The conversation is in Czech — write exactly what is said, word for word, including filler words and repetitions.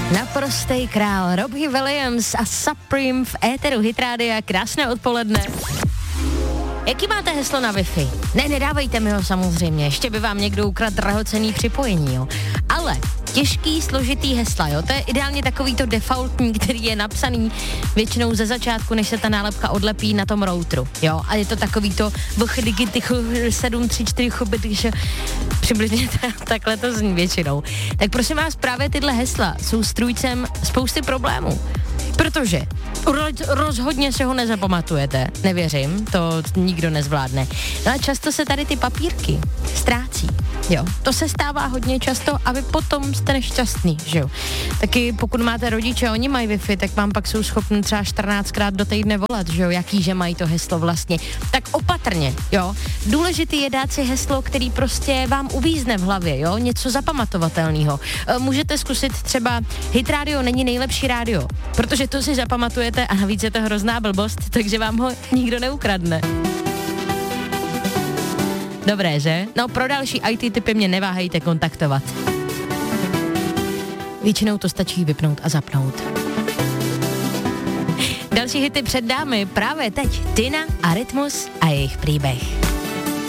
Naprostej král Robbie Williams a Supreme v éteru Hit Rádia. Krásné odpoledne. Jaký máte heslo na Wi-Fi? Ne, nedávejte mi ho samozřejmě, ještě by vám někdo ukradl drahocenný připojení, jo. Ale těžký, složitý hesla, jo, to je ideálně takový to defaultní, který je napsaný většinou ze začátku, než se ta nálepka odlepí na tom routeru, jo. A je to takový to sedm tři čtyři přibližně takhle to zní většinou. Tak prosím vás, právě tyhle hesla jsou strůjcem spousty problémů. Protože rozhodně se ho nezapamatujete, nevěřím, to nikdo nezvládne. No a často se tady ty papírky ztrácí, jo. To se stává hodně často a vy potom jste nešťastný, že jo. Taky pokud máte rodiče, oni mají Wi-Fi, tak vám pak jsou schopni třeba čtrnáctkrát do týdne volat, že jo, jaký, že mají to heslo vlastně. Tak opatrně, jo. Důležitý je dát si heslo, který prostě vám uvízne v hlavě, jo, něco zapamatovatelného. Můžete zkusit třeba Hit Radio není nejlepší rádio, protože to si zapamatujete a navíc je to hrozná blbost, takže vám ho nikdo neukradne. Dobré, že? No pro další í té tipy mě neváhejte kontaktovat. Většinou to stačí vypnout a zapnout. Další hity před námi právě teď Tina a Rytmus a jejich příběh.